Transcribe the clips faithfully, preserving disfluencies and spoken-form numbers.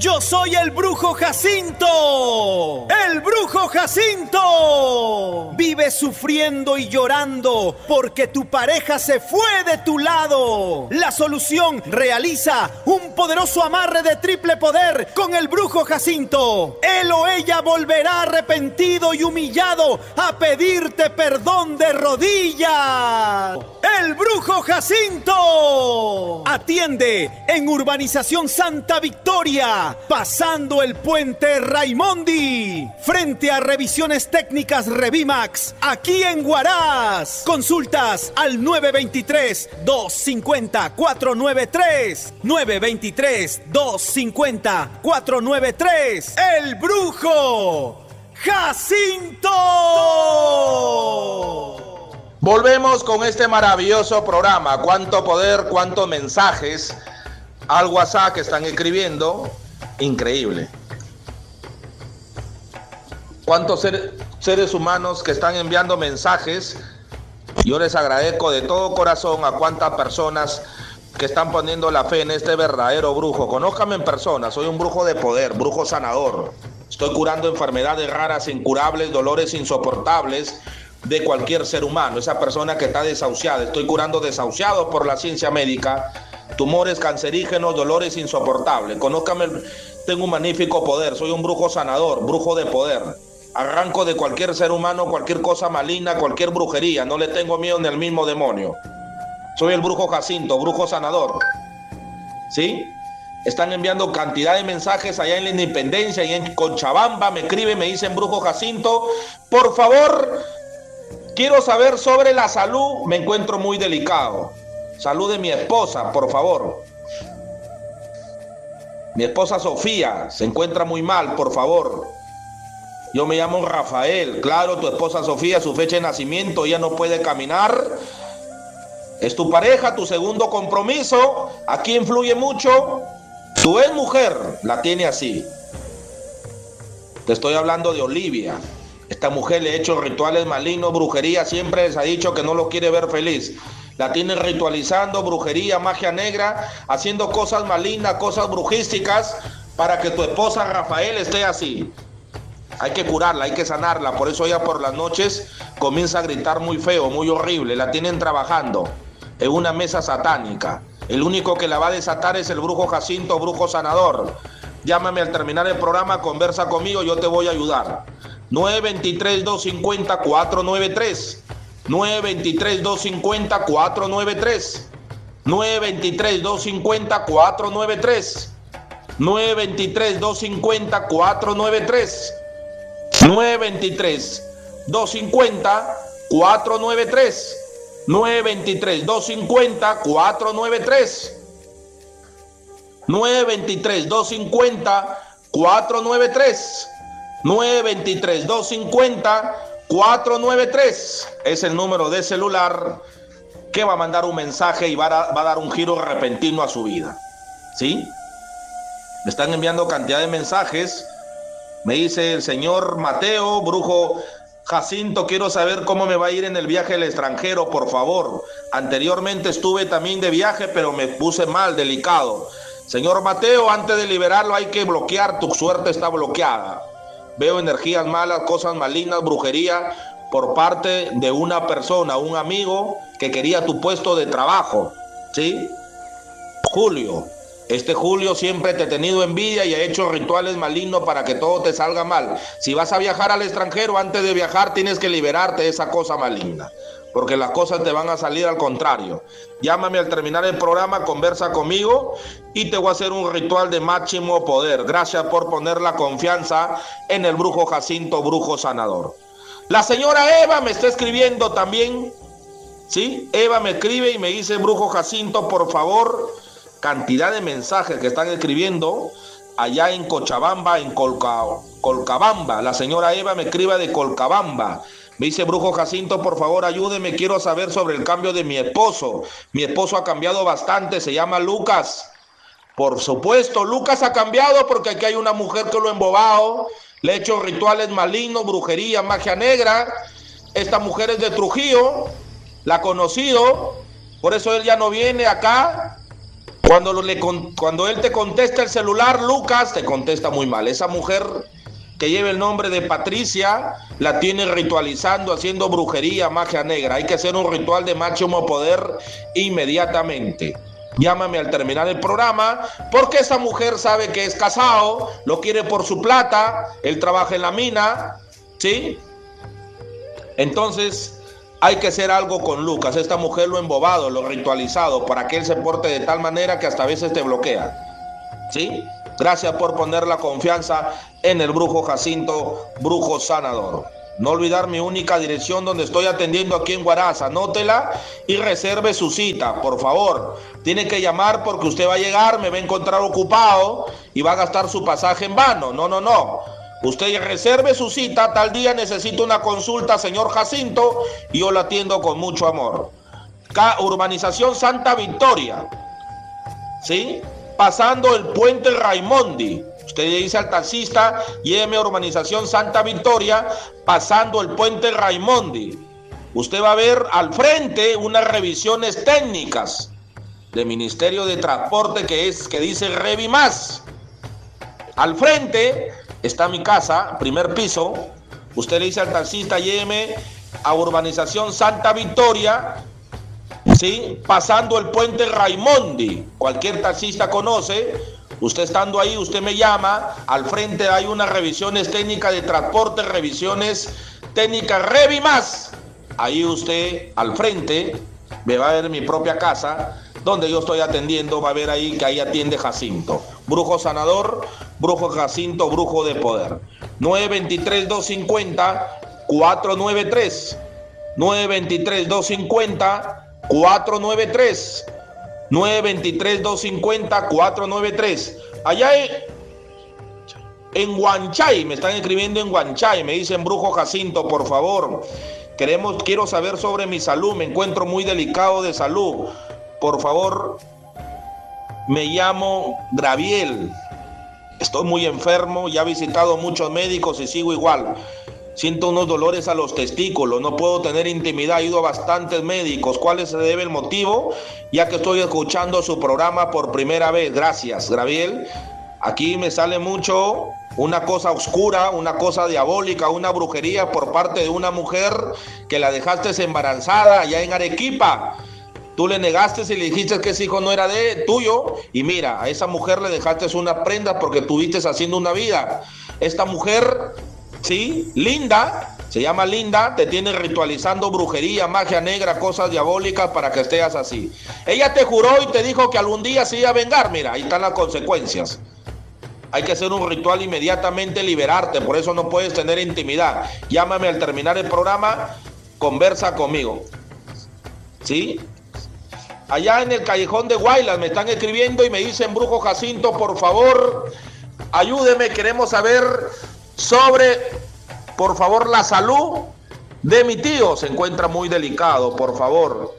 Yo soy el brujo Jacinto. ¡El brujo Jacinto! Vives sufriendo y llorando porque tu pareja se fue de tu lado. La solución: realiza un poderoso amarre de triple poder con el brujo Jacinto. Él o ella volverá arrepentido y humillado a pedirte perdón de rodillas. ¡El brujo Jacinto! Atiende en Urbanización Santa Victoria, pasando el puente Raimondi, frente a Revisiones Técnicas Revimax, aquí en Huaraz. Consultas al nueve dos tres, dos cinco cero, cuatro nueve tres. nueve dos tres, dos cinco cero, cuatro nueve tres. ¡El brujo Jacinto! Volvemos con este maravilloso programa. Cuánto poder, cuántos mensajes al WhatsApp que están escribiendo. Increíble. Cuántos ser, seres humanos que están enviando mensajes. Yo les agradezco de todo corazón a cuántas personas que están poniendo la fe en este verdadero brujo. Conózcame en persona. Soy un brujo de poder, brujo sanador. Estoy curando enfermedades raras, incurables, dolores insoportables de cualquier ser humano. Esa persona que está desahuciada. Estoy curando desahuciados por la ciencia médica. Tumores cancerígenos, dolores insoportables. Conózcame, tengo un magnífico poder. Soy un brujo sanador, brujo de poder. Arranco de cualquier ser humano, cualquier cosa maligna, cualquier brujería. No le tengo miedo ni al mismo demonio. Soy el brujo Jacinto, brujo sanador. ¿Sí? Están enviando cantidad de mensajes allá en la Independencia y en Cochabamba. Me escriben, me dicen brujo Jacinto. Por favor, quiero saber sobre la salud. Me encuentro muy delicado. Salud de mi esposa, por favor. Mi esposa Sofía se encuentra muy mal, por favor. Yo me llamo Rafael. Claro, tu esposa Sofía, su fecha de nacimiento, ella no puede caminar. Es tu pareja, tu segundo compromiso. Aquí influye mucho. Tu ex mujer la tiene así. Te estoy hablando de Olivia. Esta mujer le ha hecho rituales malignos, brujería. Siempre les ha dicho que no lo quiere ver feliz. La tienen ritualizando, brujería, magia negra, haciendo cosas malignas, cosas brujísticas, para que tu esposa Rafael esté así. Hay que curarla, hay que sanarla. Por eso ella por las noches comienza a gritar muy feo, muy horrible. La tienen trabajando en una mesa satánica. El único que la va a desatar es el brujo Jacinto, brujo sanador. Llámame al terminar el programa, conversa conmigo, yo te voy a ayudar. nueve dos tres, dos cinco cero, cuatro nueve tres. nueve dos tres, dos cinco cero, cuatro nueve tres. nueve dos tres, dos cinco cero, cuatro nueve tres. nueve dos tres, dos cinco cero, cuatro nueve tres. nueve dos tres, dos cinco cero, cuatro nueve tres. nueve dos tres, dos cinco cero, cuatro nueve tres. nueve dos tres, dos cinco cero, cuatro nueve tres. nueve dos tres, dos cinco cero, cuatro nueve tres. Es el número de celular que va a mandar un mensaje y va a, va a dar un giro repentino a su vida. ¿Sí? Me están enviando cantidad de mensajes. Me dice el señor Mateo, brujo Jacinto, quiero saber cómo me va a ir en el viaje al extranjero, por favor. Anteriormente estuve también de viaje, pero me puse mal, delicado. Señor Mateo, antes de liberarlo hay que bloquear, tu suerte está bloqueada. Veo energías malas, cosas malignas, brujería por parte de una persona, un amigo que quería tu puesto de trabajo. ¿Sí? Julio. Este Julio siempre te ha tenido envidia y ha hecho rituales malignos para que todo te salga mal. Si vas a viajar al extranjero, antes de viajar tienes que liberarte de esa cosa maligna, porque las cosas te van a salir al contrario. Llámame al terminar el programa, conversa conmigo y te voy a hacer un ritual de máximo poder. Gracias por poner la confianza en el brujo Jacinto, brujo sanador. La señora Eva me está escribiendo también. ¿Sí? Eva me escribe y me dice, brujo Jacinto, por favor, cantidad de mensajes que están escribiendo allá en Cochabamba, en Colca, Colcabamba. La señora Eva me escribe de Colcabamba. Me dice, brujo Jacinto, por favor, ayúdeme, quiero saber sobre el cambio de mi esposo. Mi esposo ha cambiado bastante, se llama Lucas. Por supuesto, Lucas ha cambiado porque aquí hay una mujer que lo ha embobado, le ha hecho rituales malignos, brujería, magia negra. Esta mujer es de Trujillo, la ha conocido, por eso él ya no viene acá. Cuando, le, cuando él te contesta el celular, Lucas, te contesta muy mal. Esa mujer que lleva el nombre de Patricia, la tiene ritualizando, haciendo brujería, magia negra. Hay que hacer un ritual de máximo poder inmediatamente. Llámame al terminar el programa, porque esa mujer sabe que es casado, lo quiere por su plata, él trabaja en la mina, ¿sí? Entonces hay que hacer algo con Lucas. Esta mujer lo ha embobado, lo ha ritualizado, para que él se porte de tal manera que hasta a veces te bloquea, ¿sí? Gracias por poner la confianza en el brujo Jacinto, brujo sanador. No olvidar mi única dirección donde estoy atendiendo aquí en Huaraz. Anótela y reserve su cita, por favor. Tiene que llamar porque usted va a llegar, me va a encontrar ocupado y va a gastar su pasaje en vano. No, no, no. Usted reserve su cita, tal día necesito una consulta, señor Jacinto, y yo la atiendo con mucho amor. Ca- Urbanización Santa Victoria, ¿sí? Pasando el puente Raimondi. Usted le dice al taxista, lléveme a Urbanización Santa Victoria, pasando el puente Raimondi. Usted va a ver al frente unas revisiones técnicas del Ministerio de Transporte que es que dice Revimás. Al frente está mi casa, primer piso. Usted le dice al taxista, lléveme a Urbanización Santa Victoria, ¿sí? Pasando el puente Raimondi. Cualquier taxista conoce. Usted estando ahí, usted me llama. Al frente hay unas revisiones técnicas de transporte, revisiones técnicas Revimás. Ahí usted, al frente, me va a ver mi propia casa, donde yo estoy atendiendo. Va a ver ahí que ahí atiende Jacinto. Brujo sanador, brujo Jacinto, brujo de poder. nueve dos tres, dos cinco cero, cuatro nueve tres. nueve dos tres, dos cinco cero, cuatro nueve tres. nueve dos tres, dos cinco cero, cuatro nueve tres. Allá en, en Huanchay, me están escribiendo en Huanchay, me dicen brujo Jacinto, por favor. Queremos, quiero saber sobre mi salud, me encuentro muy delicado de salud. Por favor, me llamo Graviel. Estoy muy enfermo, ya he visitado muchos médicos y sigo igual. Siento unos dolores a los testículos, no puedo tener intimidad, he ido a bastantes médicos. ¿Cuál se debe el motivo? Ya que estoy escuchando su programa por primera vez. Gracias, Graviel. Aquí me sale mucho una cosa oscura, una cosa diabólica, una brujería por parte de una mujer que la dejaste embarazada allá en Arequipa. Tú le negaste y le dijiste que ese hijo no era de tuyo. Y mira, a esa mujer le dejaste una prenda porque estuviste haciendo una vida. Esta mujer, sí, Linda, se llama Linda, te tiene ritualizando brujería, magia negra, cosas diabólicas para que estés así. Ella te juró y te dijo que algún día se iba a vengar. Mira, ahí están las consecuencias. Hay que hacer un ritual inmediatamente, liberarte. Por eso no puedes tener intimidad. Llámame al terminar el programa, conversa conmigo. ¿Sí? Allá en el callejón de Guaylas me están escribiendo y me dicen, brujo Jacinto, por favor, ayúdeme, queremos saber sobre, por favor, la salud de mi tío. Se encuentra muy delicado, por favor,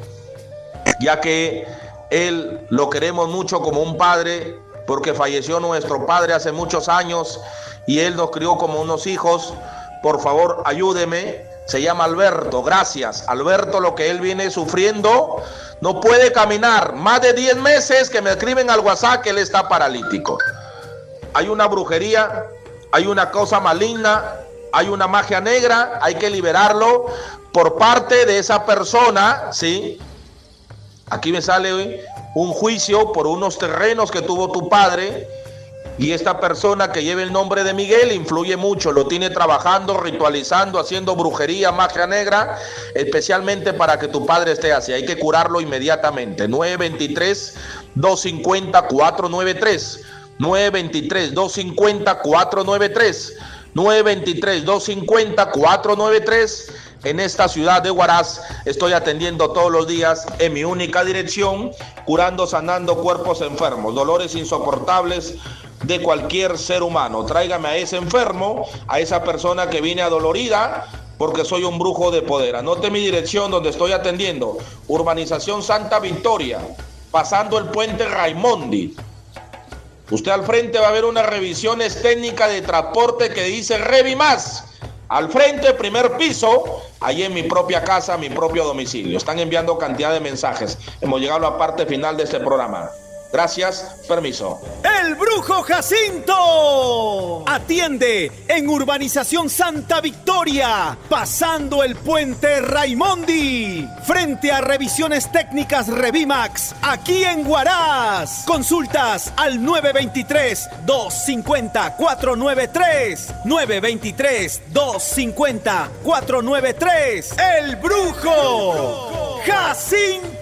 ya que él lo queremos mucho como un padre, porque falleció nuestro padre hace muchos años y él nos crió como unos hijos. Por favor, ayúdeme. Se llama Alberto. Gracias, Alberto. Lo que él viene sufriendo, no puede caminar. Más de diez meses que me escriben al WhatsApp que él está paralítico. Hay una brujería, hay una cosa maligna, hay una magia negra. Hay que liberarlo por parte de esa persona, ¿sí? Aquí me sale un juicio por unos terrenos que tuvo tu padre. Y esta persona que lleva el nombre de Miguel influye mucho, lo tiene trabajando, ritualizando, haciendo brujería, magia negra, especialmente para que tu padre esté así. Hay que curarlo inmediatamente. nueve dos tres, dos cinco cero, cuatro nueve tres. nueve dos tres, dos cinco cero, cuatro nueve tres. nueve dos tres, dos cinco cero, cuatro nueve tres. En esta ciudad de Huaraz estoy atendiendo todos los días en mi única dirección, curando, sanando cuerpos enfermos, dolores insoportables de cualquier ser humano. Tráigame a ese enfermo, a esa persona que viene adolorida, porque soy un brujo de poder. Anote mi dirección donde estoy atendiendo: Urbanización Santa Victoria, pasando el puente Raimondi. Usted al frente va a ver unas revisiones técnicas de transporte que dice Revimás. Al frente, primer piso, allí en mi propia casa, mi propio domicilio. Están enviando cantidad de mensajes. Hemos llegado a la parte final de este programa. Gracias, permiso. El Brujo Jacinto atiende en Urbanización Santa Victoria, pasando el puente Raimondi, frente a Revisiones Técnicas Revimax, aquí en Huaraz. Consultas al nueve dos tres, dos cinco cero, cuatro nueve tres, nueve dos tres, dos cinco cero, cuatro nueve tres. El Brujo Jacinto.